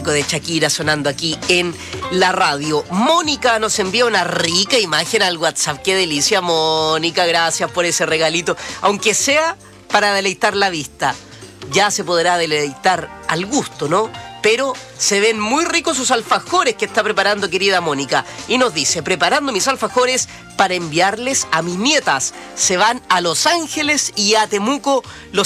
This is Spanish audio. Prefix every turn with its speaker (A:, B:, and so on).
A: clásico de Shakira sonando aquí en la radio. Mónica nos envía una rica imagen al WhatsApp. Qué delicia, Mónica. Gracias por ese regalito. Aunque sea para deleitar la vista. Ya se podrá deleitar al gusto, ¿no? Pero se ven muy ricos sus alfajores que está preparando querida Mónica. Y nos dice, preparando mis alfajores para enviarles a mis nietas. Se van a Los Ángeles y a Temuco los